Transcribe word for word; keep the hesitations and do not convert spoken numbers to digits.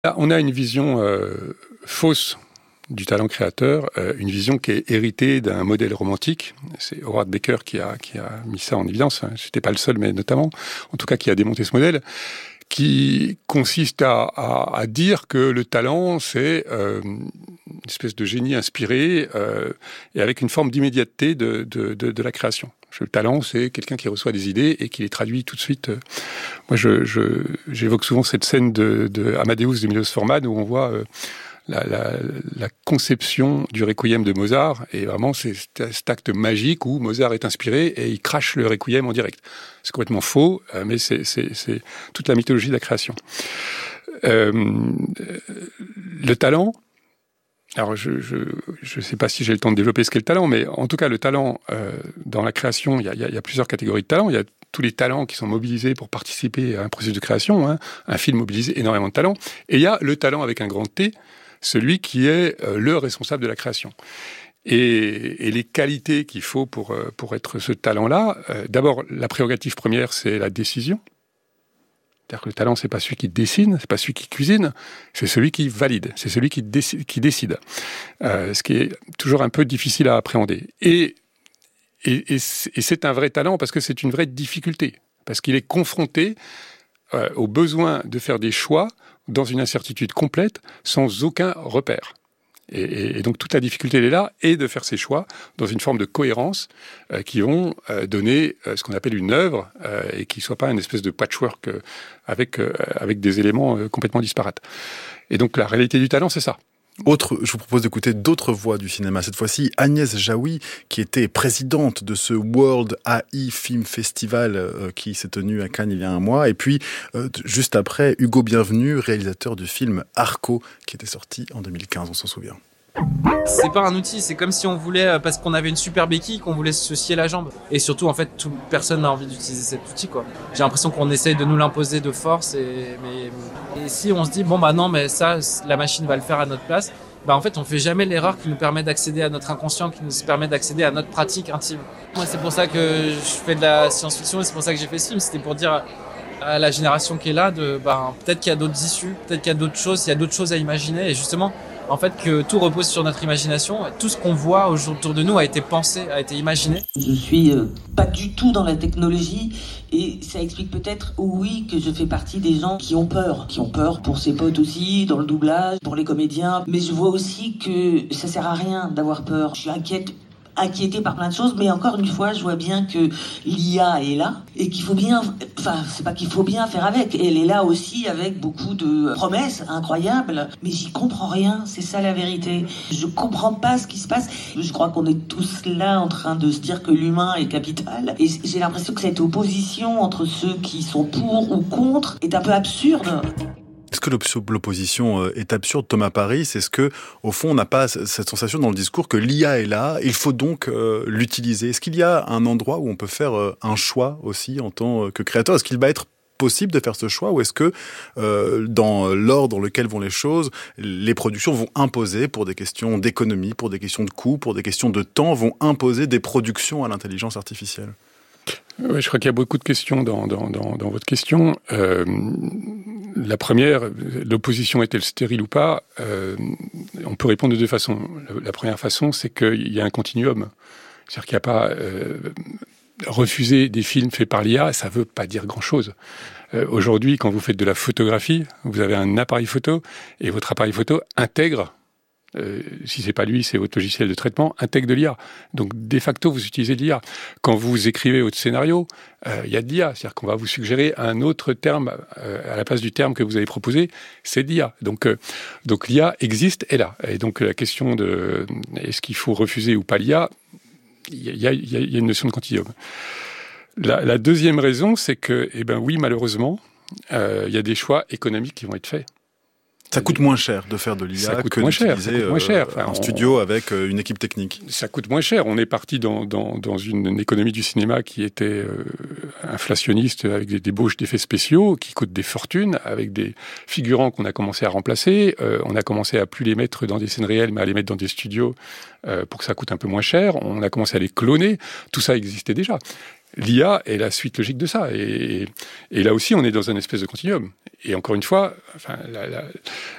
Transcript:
Là, on a une vision euh, fausse du talent créateur, euh, une vision qui est héritée d'un modèle romantique. C'est Howard Baker qui a, qui a mis ça en évidence. Je n'étais pas le seul, mais notamment, en tout cas, qui a démonté ce modèle, qui consiste à, à, à dire que le talent, c'est euh, une espèce de génie inspiré euh, et avec une forme d'immédiateté de, de, de, de la création. Le talent, c'est quelqu'un qui reçoit des idées et qui les traduit tout de suite. Moi, je, je, j'évoque souvent cette scène de, de Amadeus de Milos Forman où on voit euh, la, la, la conception du requiem de Mozart. Et vraiment, c'est cet acte magique où Mozart est inspiré et il crache le requiem en direct. C'est complètement faux, mais c'est, c'est, c'est toute la mythologie de la création. Euh, le talent... Alors, je je je sais pas si j'ai le temps de développer ce qu'est le talent, mais en tout cas, le talent, euh, dans la création, il y a, il y a plusieurs catégories de talents. Il y a tous les talents qui sont mobilisés pour participer à un processus de création. Hein. Un film mobilise énormément de talents. Et il y a le talent avec un grand T, celui qui est euh, le responsable de la création. Et, et les qualités qu'il faut pour, euh, pour être ce talent-là, euh, d'abord, la prérogative première, c'est la décision. C'est-à-dire que le talent, c'est pas celui qui dessine, c'est pas celui qui cuisine, c'est celui qui valide, c'est celui qui décide. Qui décide. Euh, ce qui est toujours un peu difficile à appréhender. Et, et, et c'est un vrai talent parce que c'est une vraie difficulté, parce qu'il est confronté euh, au besoin de faire des choix dans une incertitude complète, sans aucun repère. Et, et, et donc toute la difficulté elle est là, et de faire ses choix dans une forme de cohérence euh, qui vont euh, donner euh, ce qu'on appelle une œuvre euh, et qui ne soit pas une espèce de patchwork euh, avec, euh, avec des éléments euh, complètement disparates. Et donc la réalité du talent, c'est ça. Autre, je vous propose d'écouter d'autres voix du cinéma. Cette fois-ci, Agnès Jaoui, qui était présidente de ce World A I Film Festival euh, qui s'est tenu à Cannes il y a un mois. Et puis, euh, juste après, Hugo Bienvenu, réalisateur du film Arco, qui était sorti en deux mille quinze, on s'en souvient. C'est pas un outil, c'est comme si on voulait, parce qu'on avait une super béquille, qu'on voulait se scier la jambe. Et surtout, en fait, tout, personne n'a envie d'utiliser cet outil, quoi. J'ai l'impression qu'on essaye de nous l'imposer de force, et, mais, et si on se dit, bon bah non, mais ça, la machine va le faire à notre place, bah en fait, on fait jamais l'erreur qui nous permet d'accéder à notre inconscient, qui nous permet d'accéder à notre pratique intime. Moi, c'est pour ça que je fais de la science-fiction, et c'est pour ça que j'ai fait ce film, c'était pour dire à la génération qui est là, de, bah, peut-être qu'il y a d'autres issues, peut-être qu'il y a d'autres choses, il y a d'autres choses à imaginer, et justement, en fait, que tout repose sur notre imagination. Tout ce qu'on voit autour de nous a été pensé, a été imaginé. Je suis euh, pas du tout dans la technologie et ça explique peut-être, oui, que je fais partie des gens qui ont peur. Qui ont peur pour ses potes aussi, dans le doublage, pour les comédiens. Mais je vois aussi que ça sert à rien d'avoir peur. Je suis inquiète. inquiété par plein de choses, mais encore une fois, je vois bien que l'I A est là et qu'il faut bien, enfin, c'est pas qu'il faut bien faire avec, elle est là aussi avec beaucoup de promesses incroyables, mais j'y comprends rien, c'est ça la vérité. Je comprends pas ce qui se passe. Je crois qu'on est tous là en train de se dire que l'humain est capital et j'ai l'impression que cette opposition entre ceux qui sont pour ou contre est un peu absurde. Est-ce que l'opposition est absurde, Thomas Paris? Est-ce que, au fond, on n'a pas cette sensation dans le discours que l'I A est là, il faut donc euh, l'utiliser? Est-ce qu'il y a un endroit où on peut faire euh, un choix aussi en tant que créateur? Est-ce qu'il va être possible de faire ce choix, ou est-ce que euh, dans l'ordre dans lequel vont les choses, les productions vont imposer, pour des questions d'économie, pour des questions de coût, pour des questions de temps, vont imposer des productions à l'intelligence artificielle? Oui, je crois qu'il y a beaucoup de questions dans, dans, dans, dans votre question. Euh, la première, l'opposition est-elle stérile ou pas? euh, On peut répondre de deux façons. La première façon, c'est qu'il y a un continuum. C'est-à-dire qu'il n'y a pas... Euh, refuser des films faits par l'I A, ça ne veut pas dire grand-chose. Euh, aujourd'hui, quand vous faites de la photographie, vous avez un appareil photo, et votre appareil photo intègre, Euh, si c'est pas lui, c'est votre logiciel de traitement, intègre de l'I A. Donc, de facto, vous utilisez de l'I A. Quand vous écrivez votre scénario, il euh, y a de l'I A. C'est-à-dire qu'on va vous suggérer un autre terme euh, à la place du terme que vous avez proposé, c'est de l'I A. Donc, euh, donc l'I A existe, est là. Et donc, la question de est-ce qu'il faut refuser ou pas l'I A, il y a, y, a, y a une notion de continuum. La, la deuxième raison, c'est que, eh ben oui, malheureusement, il euh, y a des choix économiques qui vont être faits. Ça coûte moins cher de faire de l'I A que d'utiliser euh, enfin, un studio on... avec euh, une équipe technique. Ça coûte moins cher. On est parti dans, dans, dans une, une économie du cinéma qui était euh, inflationniste, avec des débauches d'effets spéciaux, qui coûtent des fortunes, avec des figurants qu'on a commencé à remplacer. Euh, on a commencé à plus les mettre dans des scènes réelles, mais à les mettre dans des studios euh, pour que ça coûte un peu moins cher. On a commencé à les cloner. Tout ça existait déjà. l'I A est la suite logique de ça. Et, et là aussi, on est dans un espèce de continuum. Et encore une fois, enfin, la, la,